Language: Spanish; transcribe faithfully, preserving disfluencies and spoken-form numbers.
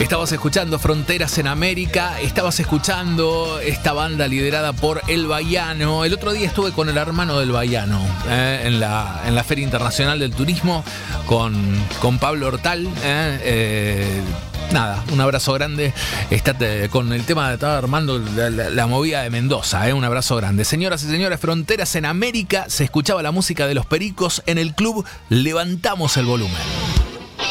Estabas escuchando Fronteras en América, estabas escuchando esta banda liderada por El Baiano. El otro día estuve con el hermano del Baiano eh, en, la, en la Feria Internacional del Turismo con, con Pablo Hortal. Eh, eh, Nada, un abrazo grande. Está con el tema de estaba armando la, la, la movida de Mendoza, ¿eh? Un abrazo grande. Señoras y señores, Fronteras en América. Se escuchaba la música de Los Pericos en el club Levantamos el Volumen.